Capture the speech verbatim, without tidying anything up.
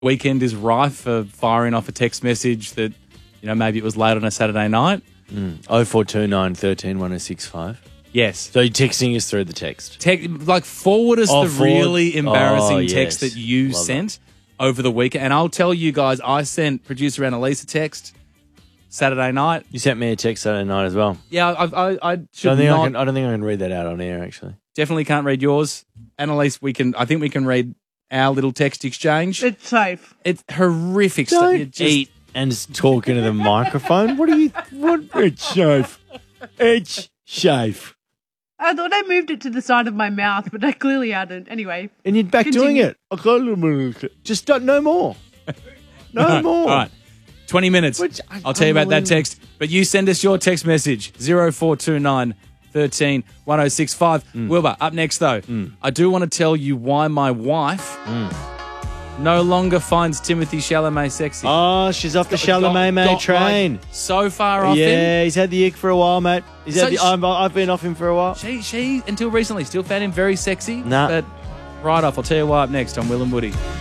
Weekend is rife for firing off a text message that, you know, maybe it was late on a Saturday night. Mm. oh four two nine, one three, one oh six five. Yes. So you're texting us through the text. Te- like forward us Oh, the forward- really embarrassing oh, yes. text that you Love sent over the weekend. And I'll tell you guys, I sent producer Annalise a text Saturday night. You sent me a text Saturday night as well. Yeah, I, I, I should Don't think not... I, can, I don't think I can read that out on air, actually. Definitely can't read yours. Annalise, we can. I think we can read our little text exchange. It's safe. It's horrific Don't stuff. You just- eat and just talk into the microphone. What are you... What? It's safe. It's safe. I thought I moved it to the side of my mouth, but I clearly hadn't. Anyway. And you're back Continue. doing it. I got a little bit. Just don't, no more. No All right, more. All right. twenty minutes. Which- I- I'll tell you about that unbelievable. text. But you send us your text message, zero four two nine, one three, one oh six five. Mm. Wilbur, up next, though, I do want to tell you why my wife no longer finds Timothy Chalamet sexy. Oh, she's off the Chalamet Got- got, train. like, so far off him. Yeah, he's had the ick for a while, mate. He's So had the, sh- I've, I've been off him for a while. She, she, until recently, still found him very sexy. Nah. But right off, I'll tell you why up next on Will and Woody.